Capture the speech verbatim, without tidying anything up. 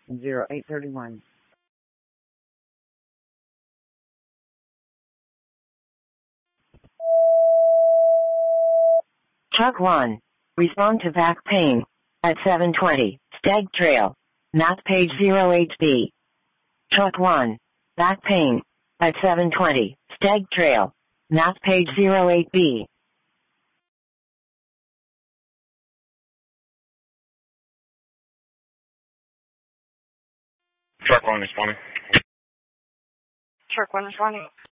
zero eight three one. Truck one. Respond to back pain. At seven twenty, Stag Trail. Map page zero eight B. Truck one. Back pain. At seven twenty, Stag Trail. Map page zero eight B. Truck one responding. Truck one responding.